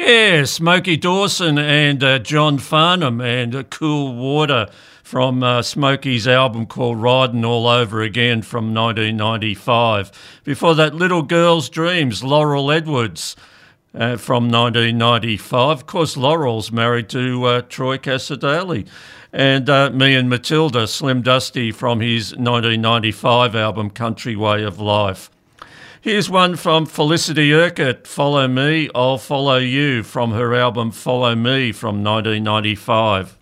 Yeah, Smokey Dawson and John Farnham and Cool Water from Smokey's album called Riding All Over Again from 1995. Before that, Little Girl's Dreams, Laurel Edwards from 1995. Of course, Laurel's married to Troy Cassar-Daley. And Me and Matilda, Slim Dusty from his 1995 album Country Way of Life. Here's one from Felicity Urquhart, Follow Me, I'll Follow You, from her album Follow Me from 1995.